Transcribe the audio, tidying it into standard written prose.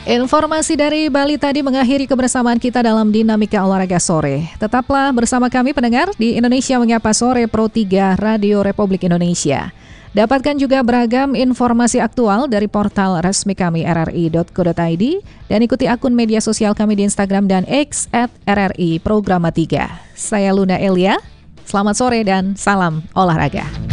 Informasi dari Bali tadi mengakhiri kebersamaan kita dalam Dinamika Olahraga Sore. Tetaplah bersama kami pendengar di Indonesia Menyapa Sore Pro 3 Radio Republik Indonesia. Dapatkan juga beragam informasi aktual dari portal resmi kami rri.co.id dan ikuti akun media sosial kami di Instagram dan X @RRI Programa 3. Saya Luna Elia, selamat sore dan salam olahraga.